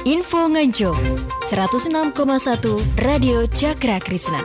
Info Nganjuk 106,1 Radio Cakra Krisna.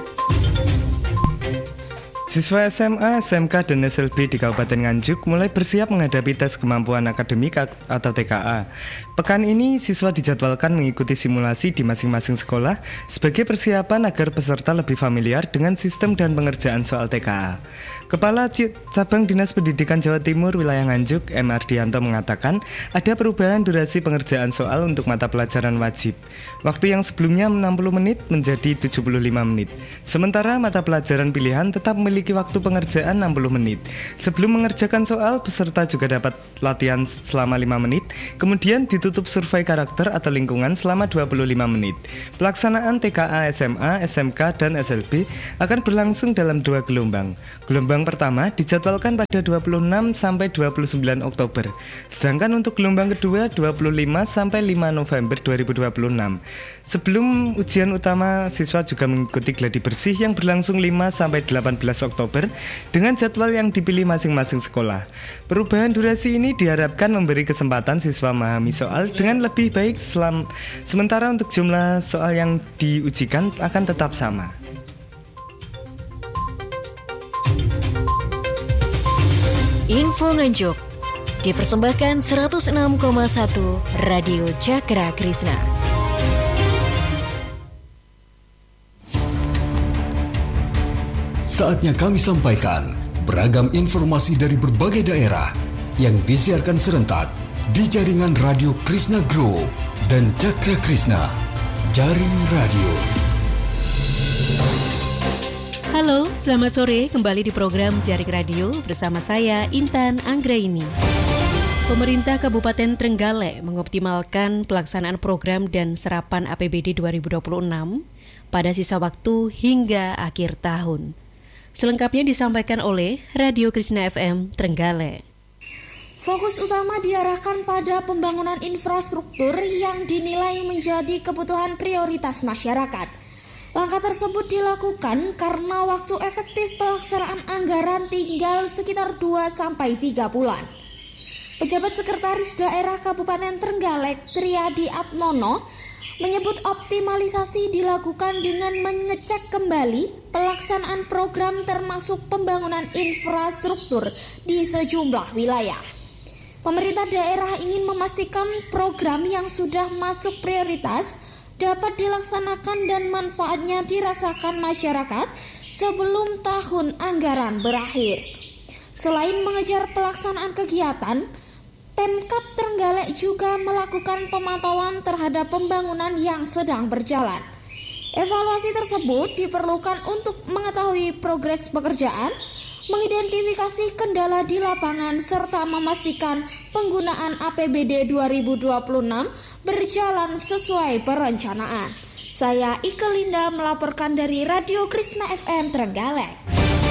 Siswa SMA, SMK, dan SLB di Kabupaten Nganjuk mulai bersiap menghadapi tes kemampuan akademik atau TKA. Pekan ini, siswa dijadwalkan mengikuti simulasi di masing-masing sekolah sebagai persiapan agar peserta lebih familiar dengan sistem dan pengerjaan soal TKA. Kepala Cabang Dinas Pendidikan Jawa Timur Wilayah Nganjuk, M. Ardianto, mengatakan ada perubahan durasi pengerjaan soal untuk mata pelajaran wajib. Waktu yang sebelumnya 60 menit menjadi 75 menit. Sementara mata pelajaran pilihan tetap memiliki waktu pengerjaan 60 menit. Sebelum mengerjakan soal, peserta juga dapat latihan selama 5 menit, kemudian ditutup survei karakter atau lingkungan selama 25 menit. Pelaksanaan TKA SMA, SMK, dan SLB akan berlangsung dalam 2 gelombang. Gelombang pertama dijadwalkan pada 26 sampai 29 Oktober. Sedangkan untuk gelombang kedua 25 sampai 5 November 2026. Sebelum ujian utama, siswa juga mengikuti gladi bersih yang berlangsung 5 sampai 18 Oktober dengan jadwal yang dipilih masing-masing sekolah. Perubahan durasi ini diharapkan memberi kesempatan siswa memahami soal dengan lebih baik, sementara untuk jumlah soal yang diujikan akan tetap sama. Info Nganjuk dipersembahkan 106,1 Radio Cakra Krisna. Saatnya kami sampaikan beragam informasi dari berbagai daerah yang disiarkan serentak di jaringan Radio Krisna Group dan Cakra Krisna, Jaring Radio. Halo, selamat sore, kembali di program Jaring Radio bersama saya Intan Anggraini. Pemerintah Kabupaten Trenggalek mengoptimalkan pelaksanaan program dan serapan APBD 2026 pada sisa waktu hingga akhir tahun. Selengkapnya disampaikan oleh Radio Krisna FM Trenggalek. Fokus utama diarahkan pada pembangunan infrastruktur yang dinilai menjadi kebutuhan prioritas masyarakat. Langkah tersebut dilakukan karena waktu efektif pelaksanaan anggaran tinggal sekitar 2-3 bulan. Pejabat Sekretaris Daerah Kabupaten Trenggalek, Triadi Atmono, menyebut optimalisasi dilakukan dengan mengecek kembali pelaksanaan program termasuk pembangunan infrastruktur di sejumlah wilayah. Pemerintah daerah ingin memastikan program yang sudah masuk prioritas dapat dilaksanakan dan manfaatnya dirasakan masyarakat sebelum tahun anggaran berakhir. Selain mengejar pelaksanaan kegiatan, Pemkab Trenggalek juga melakukan pemantauan terhadap pembangunan yang sedang berjalan. Evaluasi tersebut diperlukan untuk mengetahui progres pekerjaan, mengidentifikasi kendala di lapangan, serta memastikan penggunaan APBD 2026 berjalan sesuai perencanaan. Saya Ike Linda melaporkan dari Radio Krisna FM Trenggalek.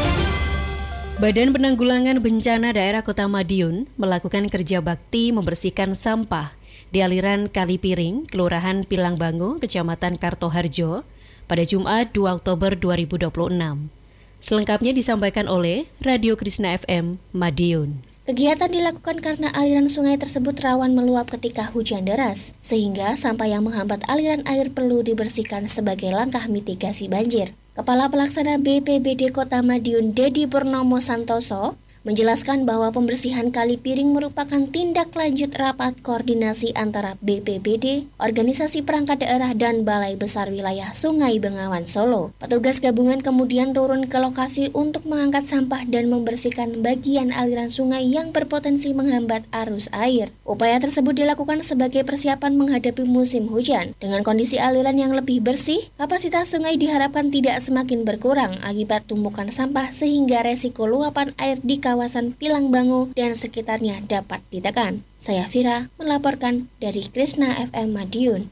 Badan Penanggulangan Bencana Daerah Kota Madiun melakukan kerja bakti membersihkan sampah di aliran Kali Piring, Kelurahan Pilangbango, Kecamatan Kartoharjo pada Jumat 2 Oktober 2026. Selengkapnya disampaikan oleh Radio Krisna FM Madiun. Kegiatan dilakukan karena aliran sungai tersebut rawan meluap ketika hujan deras, sehingga sampah yang menghambat aliran air perlu dibersihkan sebagai langkah mitigasi banjir. Kepala Pelaksana BPBD Kota Madiun, Dedi Purnomo Santoso, menjelaskan bahwa pembersihan Kali Piring merupakan tindak lanjut rapat koordinasi antara BPBD, organisasi perangkat daerah, dan Balai Besar Wilayah Sungai Bengawan Solo. Petugas gabungan kemudian turun ke lokasi untuk mengangkat sampah dan membersihkan bagian aliran sungai yang berpotensi menghambat arus air. Upaya tersebut dilakukan sebagai persiapan menghadapi musim hujan. Dengan kondisi aliran yang lebih bersih, kapasitas sungai diharapkan tidak semakin berkurang akibat tumpukan sampah sehingga resiko luapan air di kawasan Pilangbango dan sekitarnya dapat ditekan. Saya Fira melaporkan dari Krisna FM Madiun.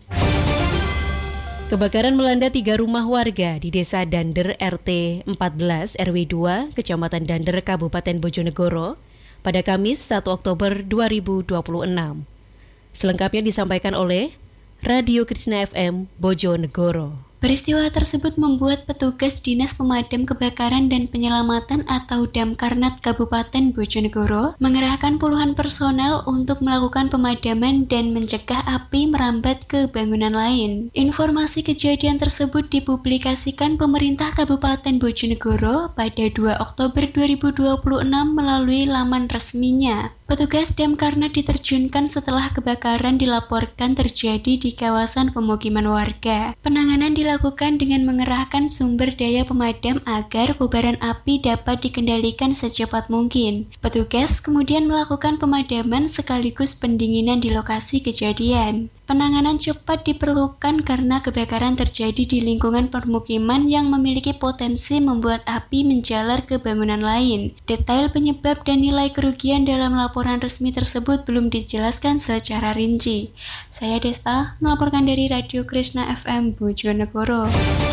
Kebakaran melanda 3 rumah warga di Desa Dander RT 14 RW 2 Kecamatan Dander Kabupaten Bojonegoro pada Kamis 1 Oktober 2026. Selengkapnya disampaikan oleh Radio Krisna FM Bojonegoro. Peristiwa tersebut membuat petugas Dinas Pemadam Kebakaran dan Penyelamatan atau Damkarnat Kabupaten Bojonegoro mengerahkan puluhan personel untuk melakukan pemadaman dan mencegah api merambat ke bangunan lain. Informasi kejadian tersebut dipublikasikan pemerintah Kabupaten Bojonegoro pada 2 Oktober 2026 melalui laman resminya. Petugas Damkarnat diterjunkan setelah kebakaran dilaporkan terjadi di kawasan pemukiman warga. Penanganan dilakukan dengan mengerahkan sumber daya pemadam agar kobaran api dapat dikendalikan secepat mungkin. Petugas kemudian melakukan pemadaman sekaligus pendinginan di lokasi kejadian. Penanganan cepat diperlukan karena kebakaran terjadi di lingkungan permukiman yang memiliki potensi membuat api menjalar ke bangunan lain. Detail penyebab dan nilai kerugian dalam laporan resmi tersebut belum dijelaskan secara rinci. Saya Desta, melaporkan dari Radio Krishna FM Bojonegoro.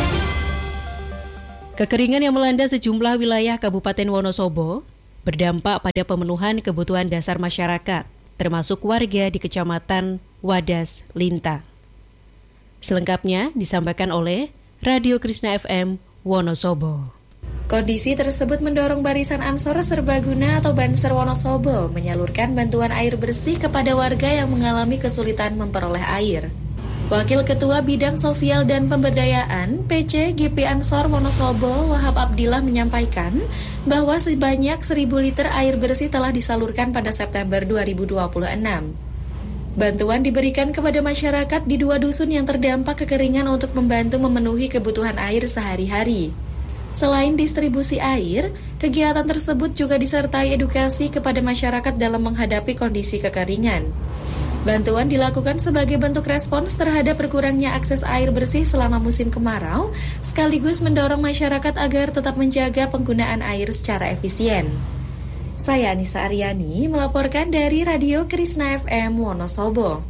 Kekeringan yang melanda sejumlah wilayah Kabupaten Wonosobo berdampak pada pemenuhan kebutuhan dasar masyarakat, termasuk warga di Kecamatan Wadas, Linta. Selengkapnya disampaikan oleh Radio Krishna FM Wonosobo. Kondisi tersebut mendorong Barisan Ansor Serbaguna atau Banser Wonosobo menyalurkan bantuan air bersih kepada warga yang mengalami kesulitan memperoleh air. Wakil Ketua Bidang Sosial dan Pemberdayaan PC GP Ansor Wonosobo Wahab Abdillah menyampaikan bahwa sebanyak 1.000 liter air bersih telah disalurkan pada September 2026. Bantuan diberikan kepada masyarakat di 2 dusun yang terdampak kekeringan untuk membantu memenuhi kebutuhan air sehari-hari. Selain distribusi air, kegiatan tersebut juga disertai edukasi kepada masyarakat dalam menghadapi kondisi kekeringan. Bantuan dilakukan sebagai bentuk respons terhadap berkurangnya akses air bersih selama musim kemarau, sekaligus mendorong masyarakat agar tetap menjaga penggunaan air secara efisien. Saya Anissa Aryani melaporkan dari Radio Krishna FM Wonosobo.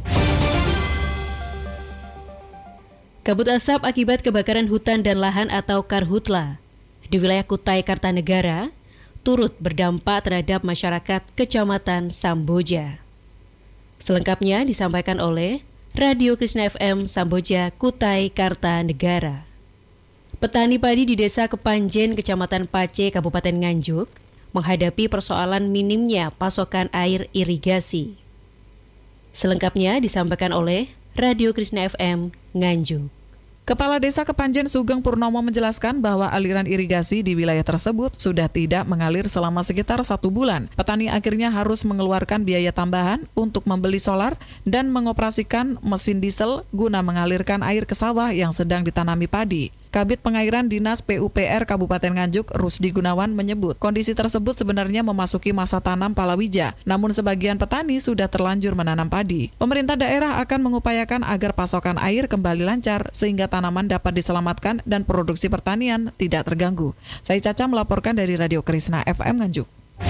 Kabut asap akibat kebakaran hutan dan lahan atau karhutla di wilayah Kutai Kartanegara turut berdampak terhadap masyarakat Kecamatan Samboja. Selengkapnya disampaikan oleh Radio Krishna FM Samboja Kutai Kartanegara. Petani padi di Desa Kepanjen, Kecamatan Pace, Kabupaten Nganjuk menghadapi persoalan minimnya pasokan air irigasi. Selengkapnya disampaikan oleh Radio Krishna FM Nganjuk. Kepala Desa Kepanjen Sugeng Purnomo menjelaskan bahwa aliran irigasi di wilayah tersebut sudah tidak mengalir selama sekitar 1 bulan. Petani akhirnya harus mengeluarkan biaya tambahan untuk membeli solar dan mengoperasikan mesin diesel guna mengalirkan air ke sawah yang sedang ditanami padi. Kabid Pengairan Dinas PUPR Kabupaten Nganjuk, Rusdi Gunawan menyebut kondisi tersebut sebenarnya memasuki masa tanam palawija, namun sebagian petani sudah terlanjur menanam padi. Pemerintah daerah akan mengupayakan agar pasokan air kembali lancar sehingga tanaman dapat diselamatkan dan produksi pertanian tidak terganggu. Saya Caca melaporkan dari Radio Krishna FM Nganjuk.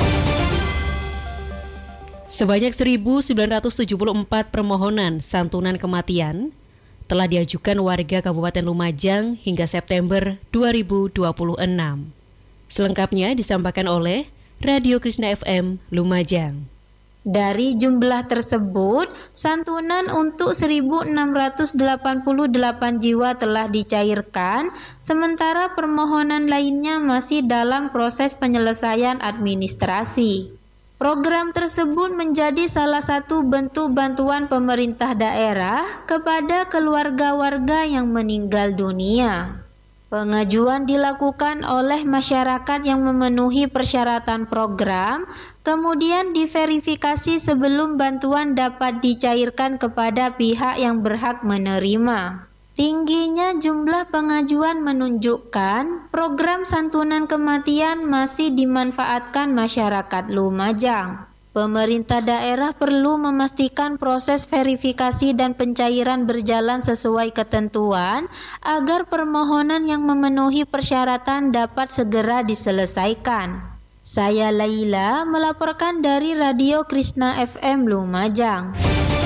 Sebanyak 1.974 permohonan santunan kematian telah diajukan warga Kabupaten Lumajang hingga September 2026. Selengkapnya disampaikan oleh Radio Krishna FM Lumajang. Dari jumlah tersebut, santunan untuk 1.688 jiwa telah dicairkan, sementara permohonan lainnya masih dalam proses penyelesaian administrasi. Program tersebut menjadi salah satu bentuk bantuan pemerintah daerah kepada keluarga warga yang meninggal dunia. Pengajuan dilakukan oleh masyarakat yang memenuhi persyaratan program, kemudian diverifikasi sebelum bantuan dapat dicairkan kepada pihak yang berhak menerima. Tingginya jumlah pengajuan menunjukkan program santunan kematian masih dimanfaatkan masyarakat Lumajang. Pemerintah daerah perlu memastikan proses verifikasi dan pencairan berjalan sesuai ketentuan agar permohonan yang memenuhi persyaratan dapat segera diselesaikan. Saya Laila melaporkan dari Radio Krishna FM Lumajang.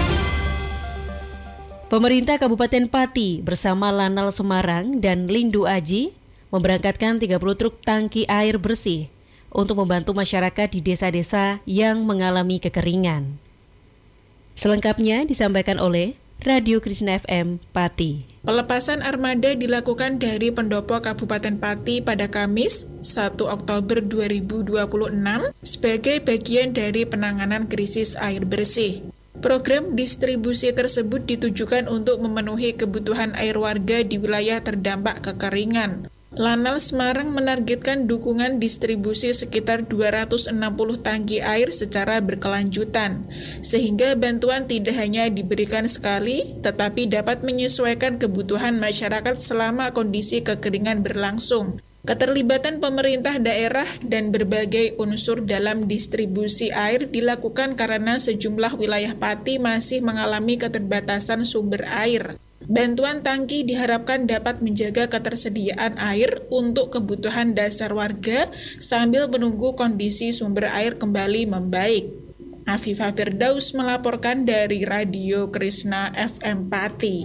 Pemerintah Kabupaten Pati bersama Lanal Semarang dan Lindu Aji memberangkatkan 30 truk tangki air bersih untuk membantu masyarakat di desa-desa yang mengalami kekeringan. Selengkapnya disampaikan oleh Radio Krishna FM Pati. Pelepasan armada dilakukan dari pendopo Kabupaten Pati pada Kamis 1 Oktober 2026 sebagai bagian dari penanganan krisis air bersih. Program distribusi tersebut ditujukan untuk memenuhi kebutuhan air warga di wilayah terdampak kekeringan. Lanal Semarang menargetkan dukungan distribusi sekitar 260 tangki air secara berkelanjutan, sehingga bantuan tidak hanya diberikan sekali, tetapi dapat menyesuaikan kebutuhan masyarakat selama kondisi kekeringan berlangsung. Keterlibatan pemerintah daerah dan berbagai unsur dalam distribusi air dilakukan karena sejumlah wilayah Pati masih mengalami keterbatasan sumber air. Bantuan tangki diharapkan dapat menjaga ketersediaan air untuk kebutuhan dasar warga sambil menunggu kondisi sumber air kembali membaik. Afifah Firdaus melaporkan dari Radio Krishna FM Pati.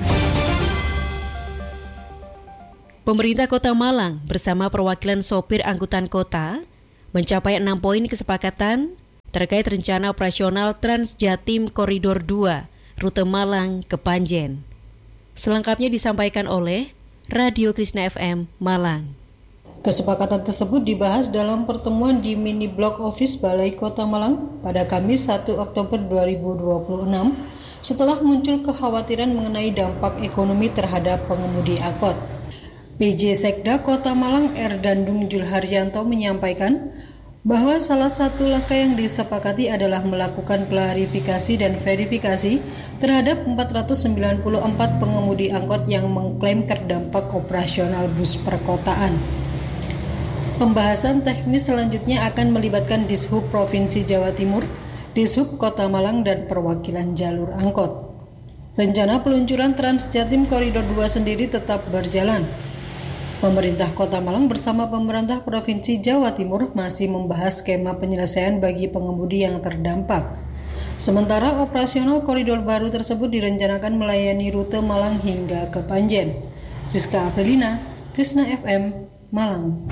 Pemerintah Kota Malang bersama perwakilan sopir angkutan kota mencapai 6 poin kesepakatan terkait rencana operasional Trans Jatim Koridor 2, rute Malang ke Panjen. Selengkapnya disampaikan oleh Radio Krishna FM Malang. Kesepakatan tersebut dibahas dalam pertemuan di mini blok office Balai Kota Malang pada Kamis 1 Oktober 2026 setelah muncul kekhawatiran mengenai dampak ekonomi terhadap pengemudi angkot. PJ Sekda Kota Malang Erdandung Julharyanto menyampaikan bahwa salah satu langkah yang disepakati adalah melakukan klarifikasi dan verifikasi terhadap 494 pengemudi angkot yang mengklaim terdampak operasional bus perkotaan. Pembahasan teknis selanjutnya akan melibatkan Dishub Provinsi Jawa Timur, Dishub Kota Malang, dan perwakilan jalur angkot. Rencana peluncuran Trans Jatim Koridor 2 sendiri tetap berjalan. Pemerintah Kota Malang bersama pemerintah Provinsi Jawa Timur masih membahas skema penyelesaian bagi pengemudi yang terdampak. Sementara operasional koridor baru tersebut direncanakan melayani rute Malang hingga ke Panjen. Rizka Aprilina, Krishna FM, Malang.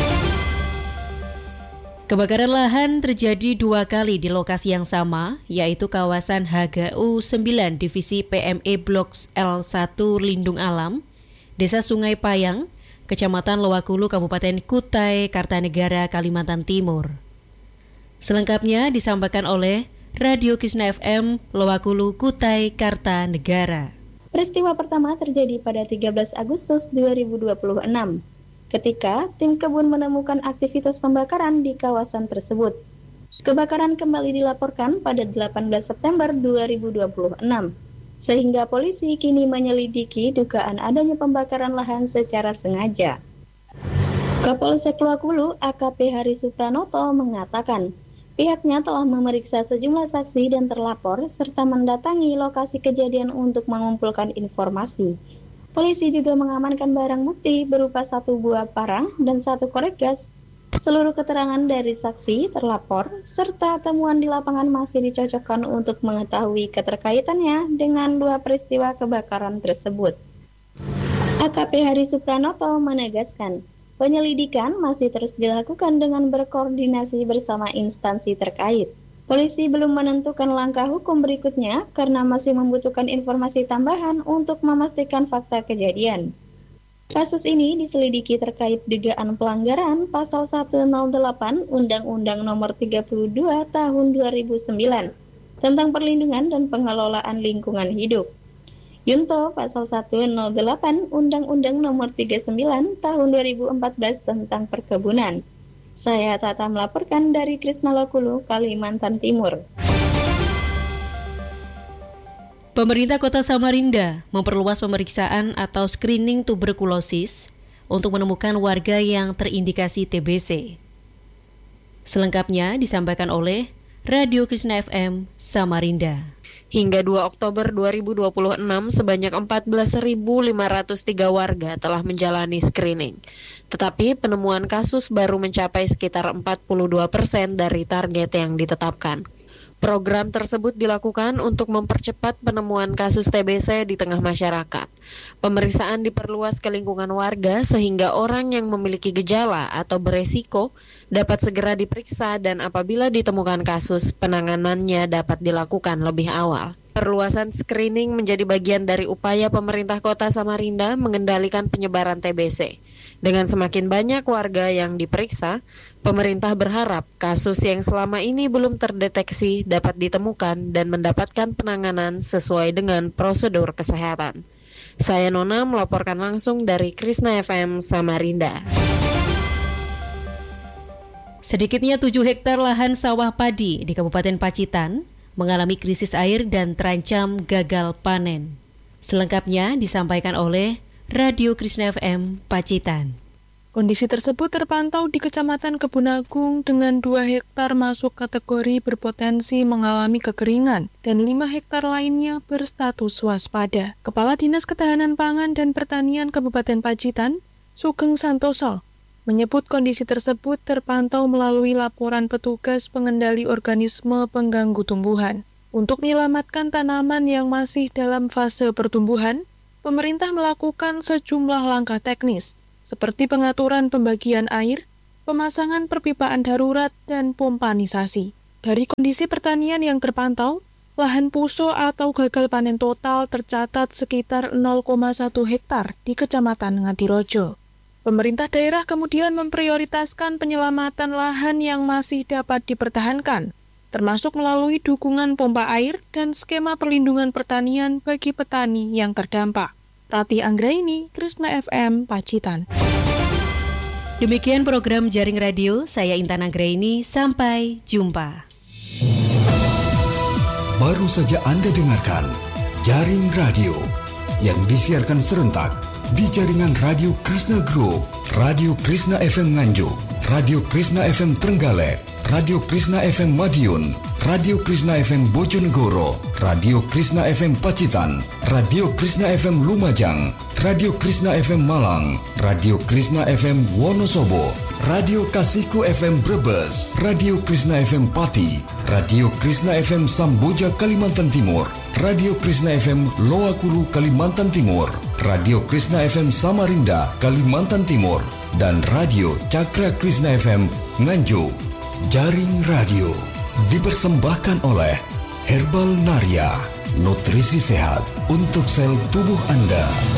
Kebakaran lahan terjadi 2 kali di lokasi yang sama, yaitu kawasan HGU 9 Divisi PME Blok L1 Lindung Alam, Desa Sungai Payang, Kecamatan Lowakulu, Kabupaten Kutai Kartanegara, Kalimantan Timur. Selengkapnya disampaikan oleh Radio Krishna FM Lowakulu, Kutai Kartanegara. Peristiwa pertama terjadi pada 13 Agustus 2026, ketika tim kebun menemukan aktivitas pembakaran di kawasan tersebut. Kebakaran kembali dilaporkan pada 18 September 2026. Sehingga polisi kini menyelidiki dugaan adanya pembakaran lahan secara sengaja. Kapolsek Lowakulu AKP Hari Supranoto mengatakan pihaknya telah memeriksa sejumlah saksi dan terlapor serta mendatangi lokasi kejadian untuk mengumpulkan informasi. Polisi juga mengamankan barang bukti berupa 1 buah parang dan 1 korek gas. Seluruh keterangan dari saksi, terlapor, serta temuan di lapangan masih dicocokkan untuk mengetahui keterkaitannya dengan 2 peristiwa kebakaran tersebut. AKP Hari Supranoto menegaskan, penyelidikan masih terus dilakukan dengan berkoordinasi bersama instansi terkait. Polisi belum menentukan langkah hukum berikutnya karena masih membutuhkan informasi tambahan untuk memastikan fakta kejadian. Kasus ini diselidiki terkait dugaan pelanggaran Pasal 108 Undang-Undang Nomor 32 Tahun 2009 tentang perlindungan dan pengelolaan lingkungan hidup. Junto Pasal 108 Undang-Undang Nomor 39 Tahun 2014 tentang perkebunan. Saya Tata melaporkan dari Krishna Lowakulu, Kalimantan Timur. Pemerintah Kota Samarinda memperluas pemeriksaan atau screening tuberkulosis untuk menemukan warga yang terindikasi TBC. Selengkapnya disampaikan oleh Radio Krishna FM Samarinda. Hingga 2 Oktober 2026, sebanyak 14.503 warga telah menjalani screening. Tetapi penemuan kasus baru mencapai sekitar 42% dari target yang ditetapkan. Program tersebut dilakukan untuk mempercepat penemuan kasus TBC di tengah masyarakat. Pemeriksaan diperluas ke lingkungan warga sehingga orang yang memiliki gejala atau beresiko dapat segera diperiksa dan apabila ditemukan kasus, penanganannya dapat dilakukan lebih awal. Perluasan screening menjadi bagian dari upaya pemerintah Kota Samarinda mengendalikan penyebaran TBC. Dengan semakin banyak warga yang diperiksa, pemerintah berharap kasus yang selama ini belum terdeteksi dapat ditemukan dan mendapatkan penanganan sesuai dengan prosedur kesehatan. Saya Nona melaporkan langsung dari Krisna FM Samarinda. Sedikitnya 7 hektar lahan sawah padi di Kabupaten Pacitan mengalami krisis air dan terancam gagal panen. Selengkapnya disampaikan oleh Radio Krisna FM Pacitan. Kondisi tersebut terpantau di Kecamatan Kebun Agung dengan 2 hektar masuk kategori berpotensi mengalami kekeringan dan 5 hektar lainnya berstatus waspada. Kepala Dinas Ketahanan Pangan dan Pertanian Kabupaten Pacitan, Sugeng Santoso, menyebut kondisi tersebut terpantau melalui laporan petugas pengendali organisme pengganggu tumbuhan. Untuk menyelamatkan tanaman yang masih dalam fase pertumbuhan, pemerintah melakukan sejumlah langkah teknis, seperti pengaturan pembagian air, pemasangan perpipaan darurat, dan pompanisasi. Dari kondisi pertanian yang terpantau, lahan puso atau gagal panen total tercatat sekitar 0,1 hektar di Kecamatan Ngadirojo. Pemerintah daerah kemudian memprioritaskan penyelamatan lahan yang masih dapat dipertahankan, termasuk melalui dukungan pompa air dan skema perlindungan pertanian bagi petani yang terdampak. Rati Anggraini, Krisna FM, Pacitan. Demikian program Jaring Radio, saya Intan Anggraini, sampai jumpa. Baru saja Anda dengarkan Jaring Radio yang disiarkan serentak di jaringan Radio Krisna Group, Radio Krisna FM Nganjuk, Radio Krisna FM Trenggalek, Radio Krisna FM Madiun, Radio Krisna FM Bojonegoro, Radio Krisna FM Pacitan, Radio Krisna FM Lumajang, Radio Krisna FM Malang, Radio Krisna FM Wonosobo, Radio Kasihku FM Brebes, Radio Krisna FM Pati, Radio Krisna FM Samboja Kalimantan Timur, Radio Krisna FM Loakulu Kalimantan Timur, Radio Krisna FM Samarinda Kalimantan Timur, dan Radio Cakra Krisna FM Nganjuk. Jaring Radio dipersembahkan oleh Herbal Naria, nutrisi sehat untuk sel tubuh Anda.